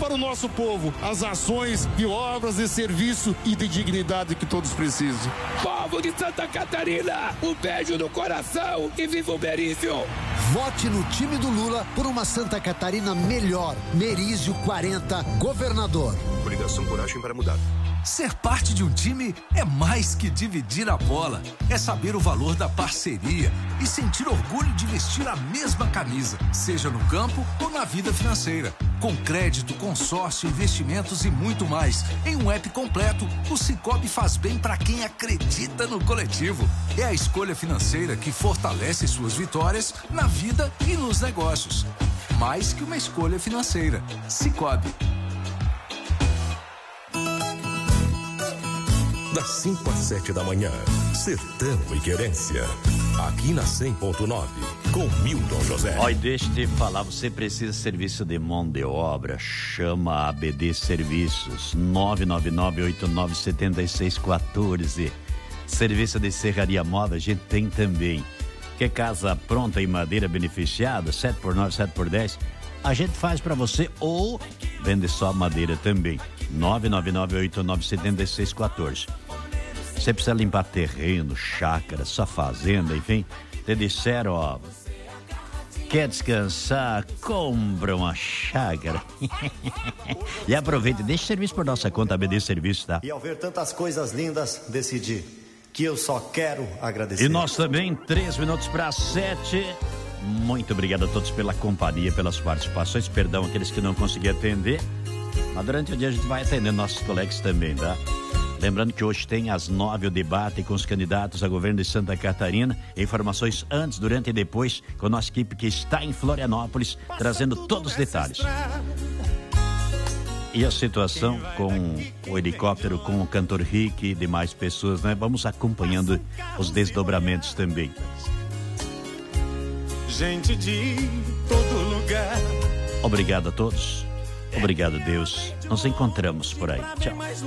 para o nosso povo as ações de obras de serviço e de dignidade que todos precisam. Povo de Santa Catarina, um beijo no coração e viva o Merício! Vote no time do Lula por uma Santa Catarina melhor. Merício 40, governador. Coligação Coragem para Mudar. Ser parte de um time é mais que dividir a bola. É saber o valor da parceria e sentir orgulho de vestir a mesma camisa, seja no campo ou na vida financeira. Com crédito, consórcio, investimentos e muito mais. Em um app completo, o Sicoob faz bem para quem acredita no coletivo. É a escolha financeira que fortalece suas vitórias na vida e nos negócios. Mais que uma escolha financeira. Sicoob. Das 5 às 7 da manhã, Sertão e Querência. Aqui na 100.9, com Milton José. Olha, deixa eu te falar, você precisa de serviço de mão de obra, chama a ABD Serviços, 999-897614. Serviço de serraria móvel, a gente tem também. Quer casa pronta em madeira beneficiada, 7x9, 7x10, a gente faz pra você ou vende só madeira também. 999-897614. Você precisa limpar terreno, chácara, sua fazenda, enfim. Te disseram, ó, quer descansar? Compra uma chácara. E aproveita, deixa o serviço por nossa conta, ABD Serviço, tá? E ao ver tantas coisas lindas, decidi que eu só quero agradecer. E nós também, 3 minutos para 7. Muito obrigado a todos pela companhia, pelas participações. Perdão aqueles que não consegui atender. Mas durante o dia a gente vai atendendo nossos colegas também, tá? Lembrando que hoje tem às 9 o debate com os candidatos a governo de Santa Catarina. Informações antes, durante e depois com a nossa equipe que está em Florianópolis, trazendo todos os detalhes. E a situação com o helicóptero, com o cantor Rick e demais pessoas, né? Vamos acompanhando os desdobramentos também. Gente de todo lugar. Obrigado a todos. Obrigado, Deus. Nos encontramos por aí. Tchau.